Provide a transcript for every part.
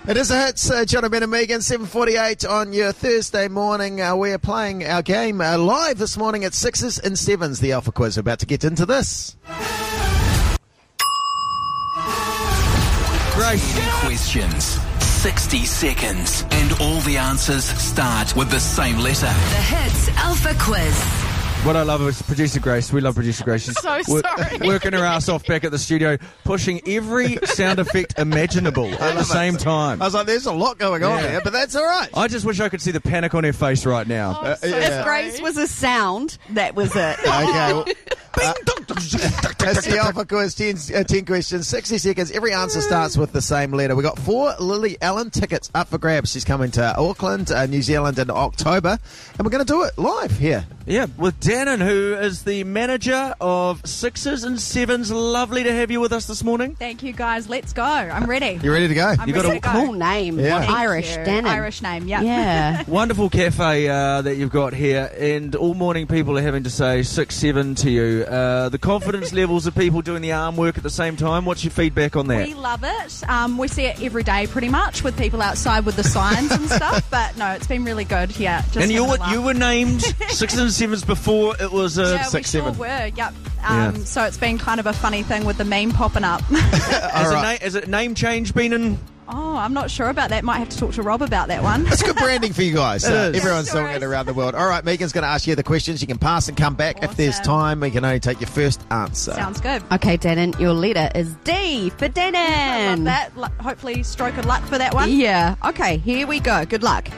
It is a hits, John Ben and Megan, 7:48 on your Thursday morning. We are playing our game live this morning at 6s and 7s, the Alpha Quiz. We're about to get into this. Great questions, 60 seconds, and all the answers start with the same letter. The Hits Alpha Quiz. What I love is producer Grace. We love producer Grace. She's So sorry. working her ass off back at the studio, pushing every sound effect imaginable at the same time. I was like, there's a lot going on Yeah. here, but that's all right. I just wish I could see the panic on her face right now. Oh, so yeah. sorry. Grace was a sound. That was it. Okay, well, that's the Alpha Quiz, 10 questions, 60 seconds. Every answer starts with the same letter. We got 4 Lily Allen tickets up for grabs. She's coming to Auckland, New Zealand in October, and we're going to do it live here. Yeah, with Dannon, who is the manager of 6s and 7s. Lovely to have you with us this morning. Thank you, guys. Let's go. I'm ready. You ready to go? I'm You got ready a to go. Cool name. Yeah. Thank Irish. you. Dannon. Irish name, yeah. Yeah. Wonderful cafe that you've got here, and all morning people are having to say 6-7 to you. The confidence levels of people doing the arm work at the same time. What's your feedback on that? We love it. We see it every day pretty much with people outside with the signs and stuff, but no, it's been really good. Yeah. Just And you having a laugh. were named 6s and 7s before it was Yeah, 6-7. we sure were, yep. Yeah. So it's been kind of a funny thing with the meme popping up. Has a name change been in? Oh, I'm not sure about that. Might have to talk to Rob about that one. It's good branding for you guys. It is. Everyone's Yeah, doing sure it is. around the world. All right, Megan's going to ask you the questions. You can pass and come back. If there's Awesome. time, we can only take your first answer. Sounds good. Okay, Dannon, your letter is D for I Dannon. love that. Hopefully stroke of luck for that one. Yeah. Okay, here we go. Good luck.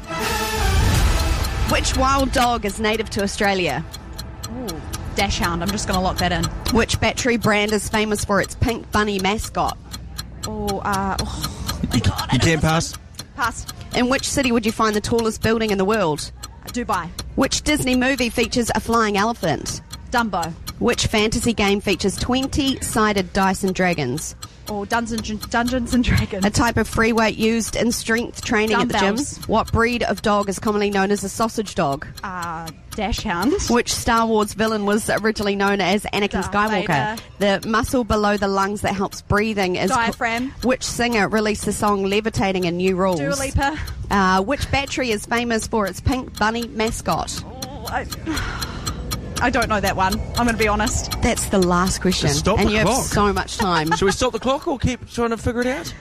Which wild dog is native to Australia? Ooh, Dachshund. I'm just going to lock that in. Which battery brand is famous for its pink bunny mascot? Oh my God. I You know can this pass. one. Pass. In which city would you find the tallest building in the world? Dubai. Which Disney movie features a flying elephant? Dumbo. Which fantasy game features 20-sided dice and dragons? Or Dungeons and Dragons. A type of free weight used in strength training at the gym. Dumbbells. What breed of dog is commonly known as a sausage dog? Dachshund. Which Star Wars villain was originally known as Anakin Darth Skywalker? The muscle below the lungs that helps breathing is... Diaphragm. Which singer released the song Levitating in New Rules? Dua Lipa. Which battery is famous for its pink bunny mascot? Oh, I don't know that one. I'm going to be honest. That's the last question. Just stop and the you clock. have so much time. Should we stop the clock or keep trying to figure it out?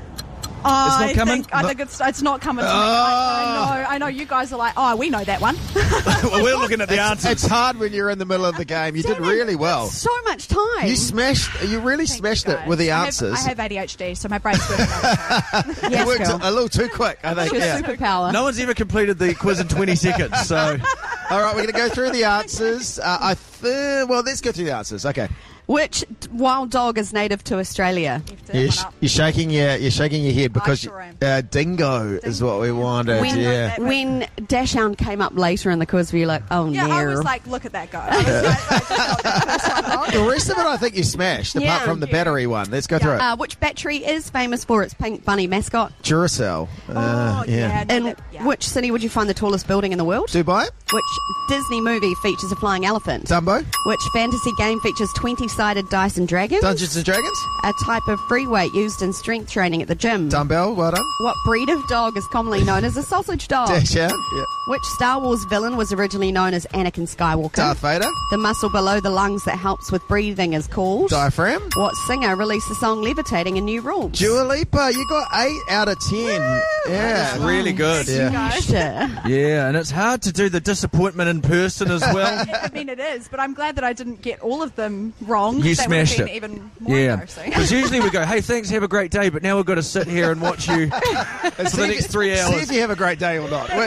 I coming? think it's not coming to me. I know. You guys are like, oh, we know that one. Well, we're looking at the answers. It's hard when you're in the middle of the game. You did really well. So much time. You really smashed it Guys, with the I answers. have ADHD, so my brain's working overtime. It worked girl. a little too quick, I think. Your Yeah. superpower. No one's ever completed the quiz in 20 seconds, so... All right, we're going to go through the answers. Well, let's go through the answers. Okay. Which wild dog is native to Australia? You're shaking your head because sure am. dingo is what we wanted. When, Yeah. when Dachshund came up later in the quiz, were you like, oh Yeah, no? I was like, look at that guy. I was like, I just got the first one wrong. The rest of it, I think you smashed, apart Yeah. from the battery one. Let's go through it. Which battery is famous for its pink bunny mascot? Duracell. Oh, yeah. no, In that- yeah. which city would you find the tallest building in the world? Dubai. Which Disney movie features a flying elephant? Dumbo. Which fantasy game features 20-sided dice and dragons? Dungeons and Dragons. A type of free weight used in strength training at the gym. Dumbbell. Well done. What breed of dog is commonly known as a sausage dog? Dachshund. Yeah. Which Star Wars villain was originally known as Anakin Skywalker? Darth Vader. The muscle below the lungs that helps with breathing is called? Diaphragm. What singer released the song Levitating in New Rules? Dua Lipa. You got 8 out of 10. Yeah. Really good. Yeah. Guys. Yeah, and it's hard to do the disappointment in person as well. I mean, it is, but I'm glad that I didn't get all of them wrong. You That would have smashed been it. even more Yeah, embarrassing. because usually we go, hey, thanks, have a great day, but now we've got to sit here and watch you for the next 3 See hours. if you have a great day or not.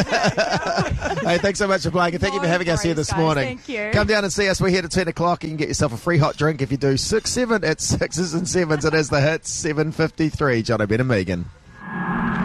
Hey, thanks so much for playing, and thank you for No having us here worries, this guys. morning. Thank you. Come down and see us. We're here at 10 o'clock. You can get yourself a free hot drink if you do 6-7 at 6s and 7s. It is the hits, 7:53. John Ben and Megan.